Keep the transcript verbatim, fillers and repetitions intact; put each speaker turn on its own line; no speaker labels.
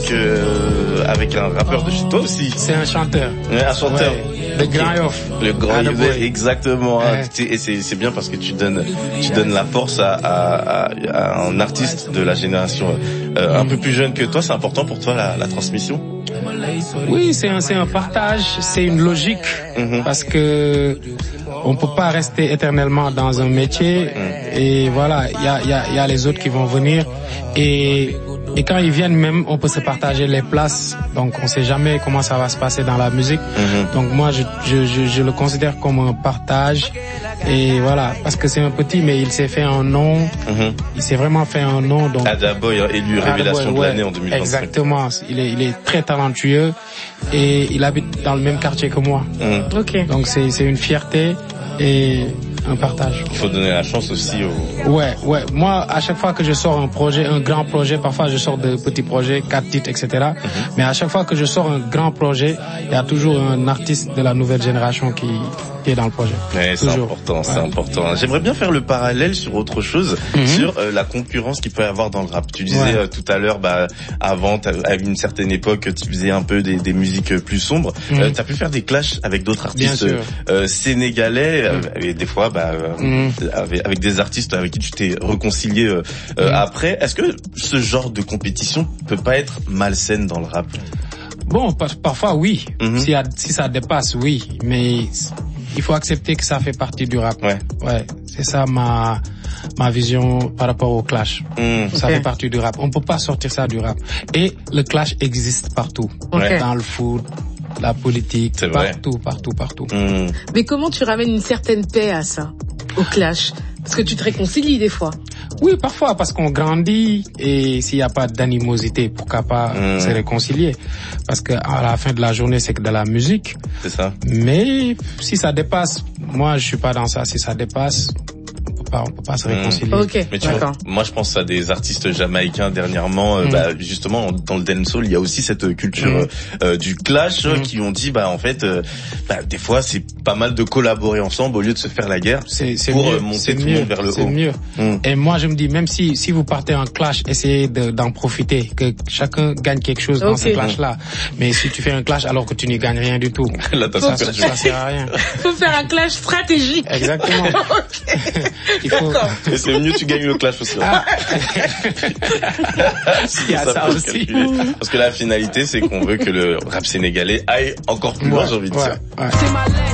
avec euh, avec un rappeur de chez toi aussi.
C'est un chanteur.
Ouais, un chanteur.
Ouais, le Grand Yoff.
Le Grand Yoff, exactement. Ouais. Et c'est c'est bien parce que tu donnes tu donnes la force à à, à un artiste de la génération euh, un peu plus jeune que toi. C'est important pour toi la, la transmission?
Oui, c'est un c'est un partage, c'est une logique mm-hmm. parce que on peut pas rester éternellement dans un métier mm. et voilà, il y a il y a il y a les autres qui vont venir et et quand ils viennent même, on peut se partager les places. Donc on sait jamais comment ça va se passer dans la musique. Mm-hmm. Donc moi je, je je je le considère comme un partage et voilà, parce que c'est un petit mais il s'est fait un nom. Mm-hmm. Il s'est vraiment fait un nom. Donc
Adaboy élu révélation de l'année en deux mille vingt-cinq.
Exactement, il est il est très talentueux et il habite dans le même quartier que moi. Mm. OK. Donc c'est c'est une fierté et un partage.
Il faut donner la chance aussi aux...
Ouais, ouais. Moi, à chaque fois que je sors un projet, un grand projet, parfois je sors de petits projets, quatre titres, et cetera. Mm-hmm. Mais à chaque fois que je sors un grand projet, il y a toujours un artiste de la nouvelle génération qui, qui est dans le projet.
Ouais, c'est important, c'est ouais. important. J'aimerais bien faire le parallèle sur autre chose, mm-hmm. sur euh, la concurrence qu'il peut y avoir dans le rap. Tu disais ouais. euh, tout à l'heure, bah, avant, à une certaine époque, tu faisais un peu des, des musiques plus sombres. Mm-hmm. Euh, tu as pu faire des clashs avec d'autres artistes euh, sénégalais, mm-hmm. et des fois, bah, mmh. avec, avec des artistes avec qui tu t'es réconcilié euh, mmh. après. Est-ce que ce genre de compétition peut pas être malsaine dans le rap?
Bon, par, parfois oui. Mmh. Si, si ça dépasse, oui. Mais il faut accepter que ça fait partie du rap.
Ouais.
Ouais. C'est ça ma ma vision par rapport au clash. Mmh. Ça okay. fait partie du rap. On peut pas sortir ça du rap. Et le clash existe partout.
Okay.
Dans le foot, la politique,
c'est
partout,
vrai.
partout, partout.
Mmh.
Mais comment tu ramènes une certaine paix à ça, au clash? Parce que tu te réconcilies des fois.
Oui, parfois, parce qu'on grandit et s'il n'y a pas d'animosité, pourquoi pas mmh. se réconcilier? Parce que à la fin de la journée, c'est que de la musique.
C'est ça.
Mais si ça dépasse, moi, je suis pas dans ça. Si ça dépasse, on peut pas se réconcilier.
Mmh. Ok,
mais tu vois, moi je pense à des artistes jamaïcains dernièrement, euh, mmh. bah, justement dans le dancehall il y a aussi cette culture mmh. euh, du clash mmh. qui ont dit bah en fait euh, bah, des fois c'est pas mal de collaborer ensemble au lieu de se faire la guerre
c'est, c'est
pour
mieux,
monter
c'est
tout
mieux,
le monde vers le
c'est
haut.
Mieux.
Mmh.
Et moi je me dis même si si vous partez en clash, essayez de, d'en profiter, que chacun gagne quelque chose okay. dans ce clash là. Mais si tu fais un clash alors que tu n'y gagnes rien du tout,
là,
ça, ça, ça sert à rien.
Faut faire un clash stratégique.
Exactement.
Okay.
Il faut...
Et c'est mieux tu gagnes le clash aussi. Ah.
Il y a ça, ça aussi.
Parce que la finalité c'est qu'on veut que le rap sénégalais aille encore plus loin,
ouais,
j'ai envie de
ouais,
dire.
Ouais.